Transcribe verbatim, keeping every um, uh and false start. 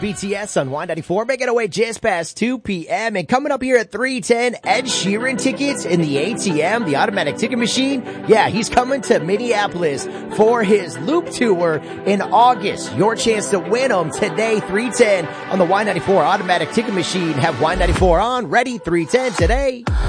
B T S on Y ninety-four, making our way just past two p.m. And coming up here at three ten, Ed Sheeran tickets in the A T M, the automatic ticket machine. Yeah, he's coming to Minneapolis for his Loop Tour in August. Your chance to win them today, three ten on the Y ninety-four automatic ticket machine. Have Y ninety-four on, ready, three ten today.